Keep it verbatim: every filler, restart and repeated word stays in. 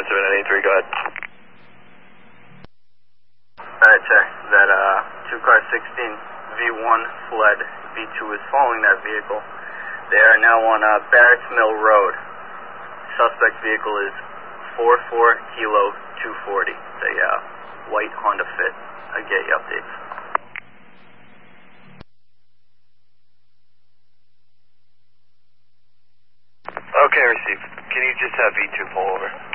seven seven eight three, go ahead. Alright, check. That uh, two car sixteen V one fled. V two is following that vehicle. They are now on uh, Barrett's Mill Road. Suspect vehicle is four four Kilo two forty. It's a uh, white Honda Fit. I'll get you updates. Okay, received. Can you just have V two pull over?